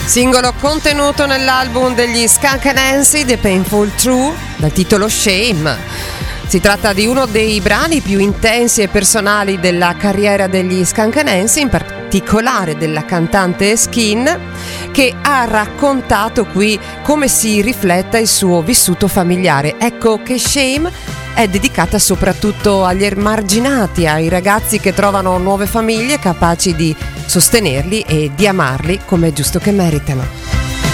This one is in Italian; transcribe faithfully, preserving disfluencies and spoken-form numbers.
Singolo contenuto nell'album degli Skunk Anansi, The Painful Truth, dal titolo Shame. Si tratta di uno dei brani più intensi e personali della carriera degli Skunk Anansi, in particolare della cantante Skin, che ha raccontato qui come si rifletta il suo vissuto familiare. Ecco che Shame è dedicata soprattutto agli emarginati, ai ragazzi che trovano nuove famiglie capaci di sostenerli e di amarli come è giusto che meritano.